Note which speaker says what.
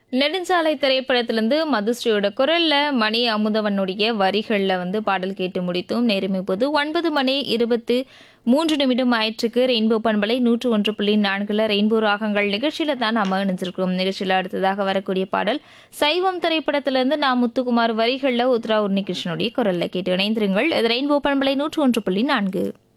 Speaker 1: நெடுஞ்சாலை திரைப்படத்திலிருந்து மதுஸ்ரீயோட குரல்ல மணி அமுதவனுடைய வரிகள்ல பாடல் கேட்டு முடித்தோம். நேரம் இப்போது 9:23 ஆயிற்றுக்கு. ரெயின்போ பண்பலை 101.4 ரெயின்போ ராகங்கள் நிகழ்ச்சியில தான் நாம இணைஞ்சிருக்கிறோம். நிகழ்ச்சியில அடுத்ததாக வரக்கூடிய பாடல் சைவம் திரைப்படத்திலிருந்து நான் முத்துக்குமார் வரிகள்ல உத்ரா உன்னிகிருஷ்ணனுடைய குரல்ல கேட்டு இணைந்திருங்கள். இது ரெயின்போ பண்பலை 101.4.